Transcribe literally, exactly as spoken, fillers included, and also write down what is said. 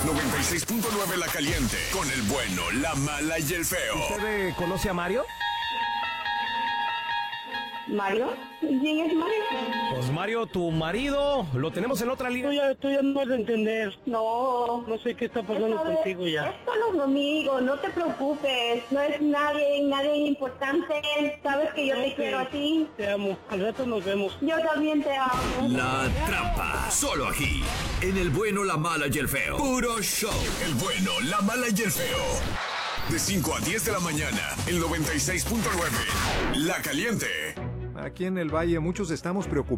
noventa y seis punto nueve La Caliente, con el bueno, la mala y el feo. ¿Usted eh, conoce a Mario? ¿Mario? ¿Quién es Mario? Pues Mario, tu marido, lo tenemos en otra Tú línea. ya, tú ya no vas a entender. No. No sé qué está pasando Esto de- contigo ya. Es solo un amigo, no te preocupes. No es nadie, nadie importante. Sabes que yo te Ok. quiero a ti. Te amo. Al rato nos vemos. Yo también te amo. La Trampa, solo aquí, en el bueno, la mala y el feo. Puro show. El bueno, la mala y el feo. De cinco a diez de la mañana, el noventa y seis punto nueve La Caliente. Aquí en el Valle muchos estamos preocupados.